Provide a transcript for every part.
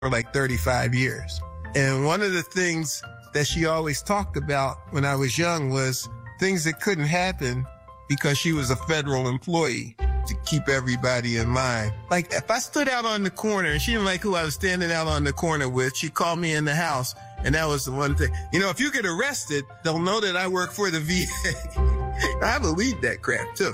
for like 35 years. And one of the things that she always talked about when I was young was things that couldn't happen because she was a federal employee to keep everybody in line. Like if I stood out on the corner and she didn't like who I was standing out on the corner with, she called me in the house. And that was the one thing. You know, if you get arrested, they'll know that I work for the VA. I believe that crap too.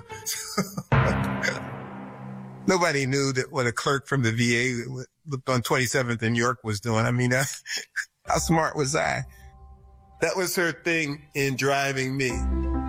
Nobody knew that what a clerk from the VA looked on 27th and York was doing. I mean, how smart was I? That was her thing in driving me.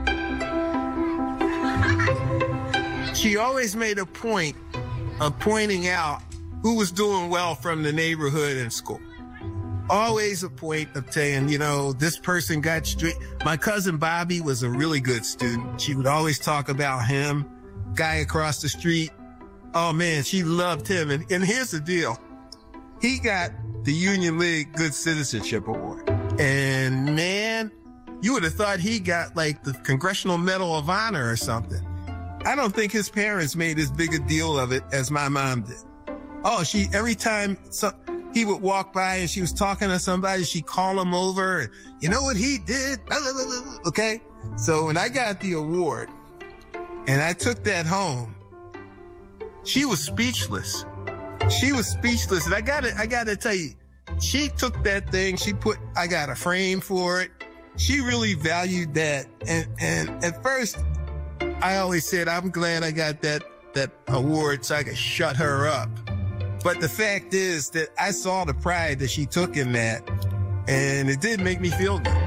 She always made a point of pointing out who was doing well from the neighborhood and school. Always a point of saying, you know, this person got straight. My cousin Bobby was a really good student. She would always talk about him. Guy across the street. Oh man, she loved him. And here's the deal. He got the Union League Good Citizenship Award. And man, you would have thought he got like the Congressional Medal of Honor or something. I don't think his parents made as big a deal of it as my mom did. Oh, every time he would walk by and she was talking to somebody, she'd call him over. And, you know what he did? Okay. So when I got the award and I took that home, she was speechless. She was speechless. And I gotta tell you, she took that thing. I got a frame for it. She really valued that. And at first I always said, I'm glad I got that award so I could shut her up. But the fact is that I saw the pride that she took in that, and it did make me feel good.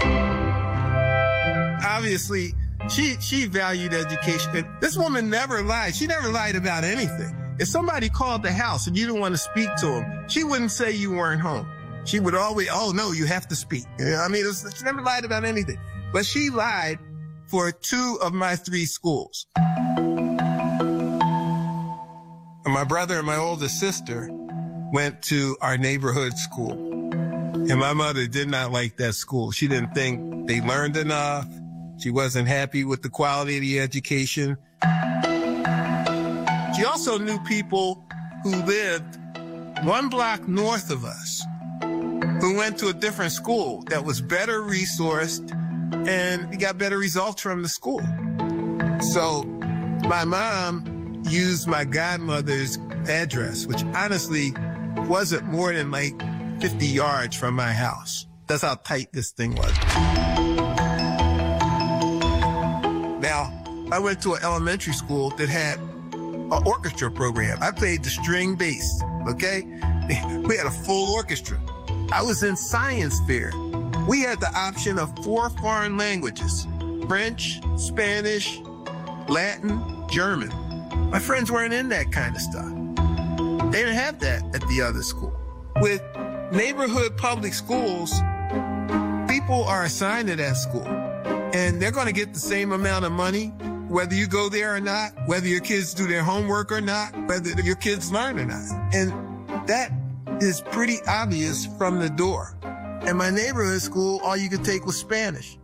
Obviously, she valued education. This woman never lied. She never lied about anything. If somebody called the house and you didn't want to speak to them, she wouldn't say you weren't home. She would always, oh no, you have to speak. You know, I mean, she never lied about anything. But she lied for 2 of my 3 schools. My brother and my oldest sister went to our neighborhood school. And my mother did not like that school. She didn't think they learned enough. She wasn't happy with the quality of the education. She also knew people who lived 1 block north of us who went to a different school that was better resourced and got better results from the school. So my mom used my godmother's address, which honestly wasn't more than like 50 yards from my house. That's how tight this thing was. Now, I went to an elementary school that had an orchestra program. I played the string bass, okay? We had a full orchestra. I was in science fair. We had the option of 4 foreign languages: French, Spanish, Latin, German. My friends weren't in that kind of stuff. They didn't have that at the other school. With neighborhood public schools, people are assigned to that school, and they're going to get the same amount of money, whether you go there or not, whether your kids do their homework or not, whether your kids learn or not. And that is pretty obvious from the door. In my neighborhood school, all you could take was Spanish.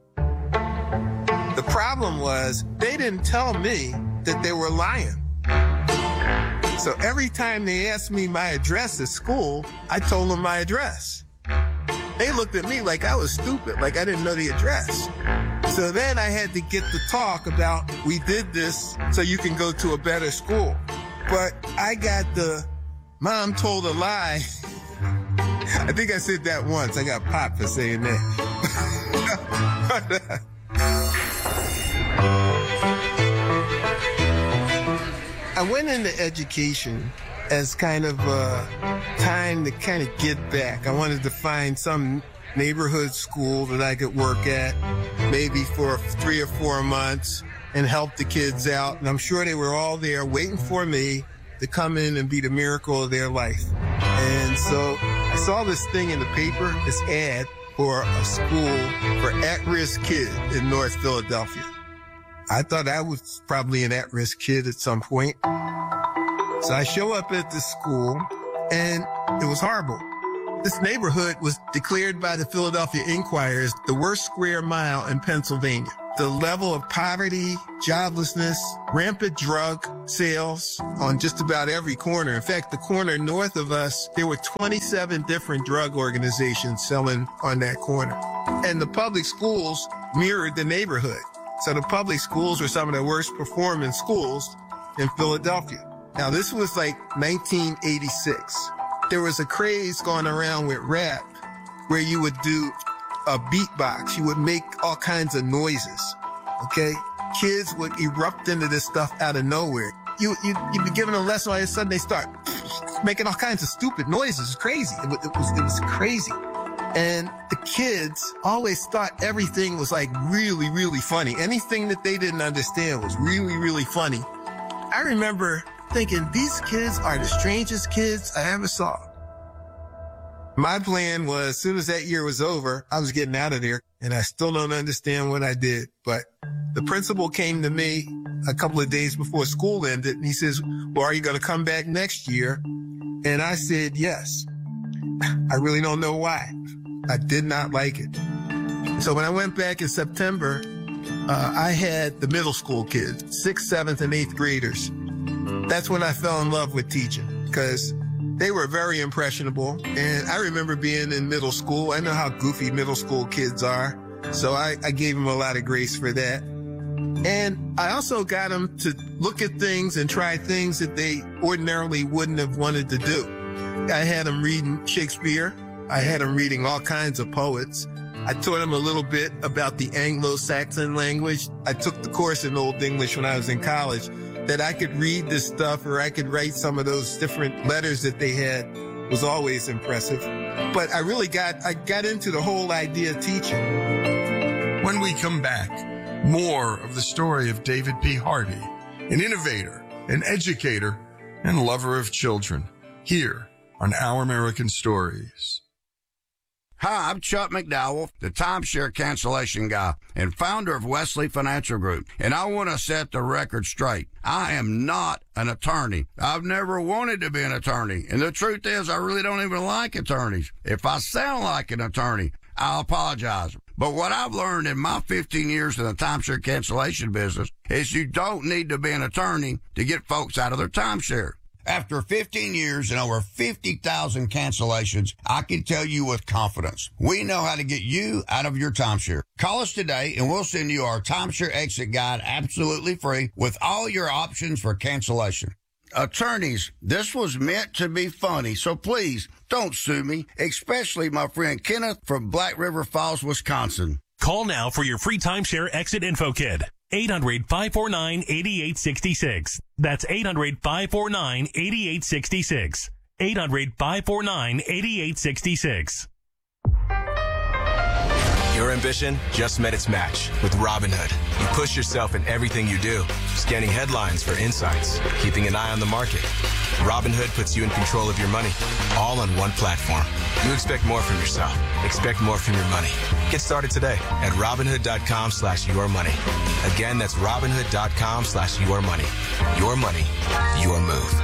The problem was they didn't tell me that they were lying. So every time they asked me my address at school, I told them my address. They looked at me like I was stupid, like I didn't know the address. So then I had to get the talk about, we did this so you can go to a better school. But I got the mom told a lie. I think I said that once. I got popped for saying that. I went into education as kind of a time to kind of get back. I wanted to find some neighborhood school that I could work at, maybe for 3 or 4 months, and help the kids out. And I'm sure they were all there waiting for me to come in and be the miracle of their life. And so I saw this thing in the paper, this ad for a school for at-risk kids in North Philadelphia. I thought I was probably an at-risk kid at some point. So I show up at the school, and it was horrible. This neighborhood was declared by the Philadelphia Inquirer as the worst square mile in Pennsylvania. the level of poverty, joblessness, rampant drug sales on just about every corner. In fact, the corner north of us, there were 27 different drug organizations selling on that corner. And the public schools mirrored the neighborhood. So the public schools were some of the worst performing schools in Philadelphia. Now, this was like 1986. There was a craze going around with rap where you would do a beatbox. You would make all kinds of noises, okay? Kids would erupt into this stuff out of nowhere. You'd be giving a lesson, all of a sudden they start making all kinds of stupid noises. It's crazy. It was crazy. And the kids always thought everything was like really, really funny. Anything that they didn't understand was really, really funny. I remember thinking, these kids are the strangest kids I ever saw. My plan was, as soon as that year was over, I was getting out of there, and I still don't understand what I did. But the principal came to me a couple of days before school ended, and he says, well, are you going to come back next year? And I said, yes. I really don't know why. I did not like it. So when I went back in September, I had the middle school kids, 6th, 7th, and 8th graders. That's when I fell in love with teaching, because they were very impressionable. And I remember being in middle school. I know how goofy middle school kids are. So I gave them a lot of grace for that. And I also got them to look at things and try things that they ordinarily wouldn't have wanted to do. I had them reading Shakespeare. I had them reading all kinds of poets. I taught them a little bit about the Anglo-Saxon language. I took the course in Old English when I was in college, that I could read this stuff or I could write some of those different letters that they had was always impressive. But I got into the whole idea of teaching. When we come back, more of the story of David P. Hardy, an innovator, an educator, and lover of children, here on Our American Stories. Hi, I'm Chuck McDowell, the timeshare cancellation guy and founder of Wesley Financial Group, and I want to set the record straight. I am not an attorney. I've never wanted to be an attorney, and the truth is I really don't even like attorneys. If I sound like an attorney, I'll apologize. But what I've learned in my 15 years in the timeshare cancellation business is you don't need to be an attorney to get folks out of their timeshare. After 15 years and over 50,000 cancellations, I can tell you with confidence, we know how to get you out of your timeshare. Call us today and we'll send you our timeshare exit guide absolutely free with all your options for cancellation. Attorneys, this was meant to be funny, so please don't sue me, especially my friend Kenneth from Black River Falls, Wisconsin. Call now for your free timeshare exit info kit. 800-549-8866. That's 800-549-8866. 800-549-8866. Your ambition just met its match with Robinhood. You push yourself in everything you do, scanning headlines for insights, keeping an eye on the market. Robinhood puts you in control of your money, all on one platform. You expect more from yourself. Expect more from your money. Get started today at Robinhood.com/yourmoney. Again, that's Robinhood.com/yourmoney. Your money, your move.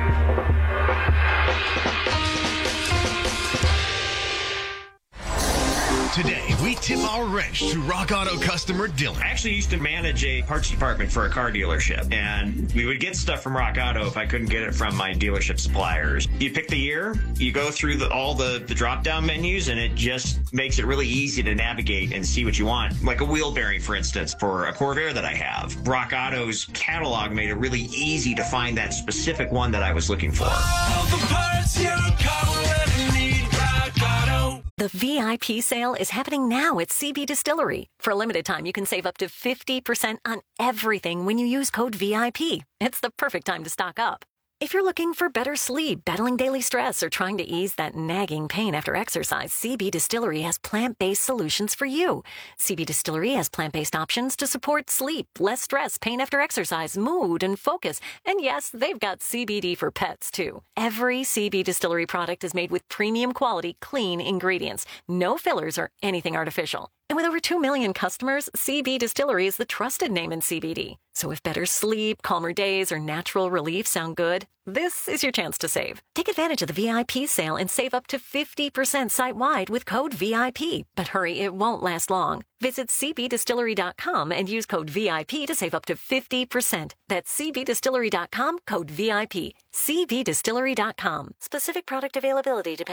Today, we tip our wrench to Rock Auto customer Dylan. I actually used to manage a parts department for a car dealership, and we would get stuff from Rock Auto if I couldn't get it from my dealership suppliers. You pick the year, you go through all the drop-down menus, and it just makes it really easy to navigate and see what you want. Like a wheel bearing, for instance, for a Corvair that I have. Rock Auto's catalog made it really easy to find that specific one that I was looking for. All the parts your car will ever need, Rock Auto. The VIP sale is happening now at CB Distillery. For a limited time, you can save up to 50% on everything when you use code VIP. It's the perfect time to stock up. If you're looking for better sleep, battling daily stress, or trying to ease that nagging pain after exercise, CB Distillery has plant-based solutions for you. CB Distillery has plant-based options to support sleep, less stress, pain after exercise, mood, and focus. And yes, they've got CBD for pets, too. Every CB Distillery product is made with premium quality, clean ingredients. No fillers or anything artificial. And with over 2 million customers, CB Distillery is the trusted name in CBD. So if better sleep, calmer days, or natural relief sound good, this is your chance to save. Take advantage of the VIP sale and save up to 50% site-wide with code VIP. But hurry, it won't last long. Visit cbdistillery.com and use code VIP to save up to 50%. That's cbdistillery.com, code VIP. cbdistillery.com. Specific product availability depends